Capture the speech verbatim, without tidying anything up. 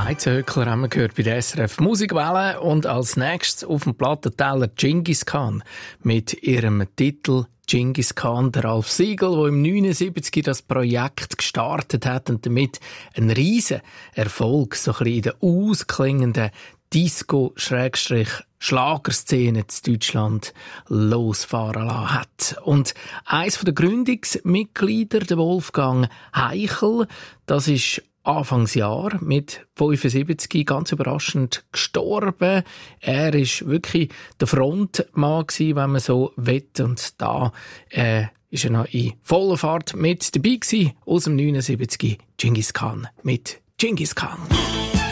Weizenhöckler haben wir gehört bei der S R F Musikwelle und als nächstes auf dem Plattenteller Genghis Khan mit ihrem Titel Genghis Khan, der Ralf Siegel, der im neunundsiebzig das Projekt gestartet hat und damit einen riesen Erfolg so ein bisschen in der ausklingenden Disco-Schlagerszene in Deutschland losfahren lassen hat. Und eins der Gründungsmitglieder, der Wolfgang Heichel, das ist Anfangsjahr mit fünfundsiebzig ganz überraschend gestorben. Er ist wirklich der Frontmann gewesen, wenn man so will. Und da äh, ist er noch in voller Fahrt mit dabei gewesen. Aus dem neunundsiebzig Genghis Khan mit Genghis Khan.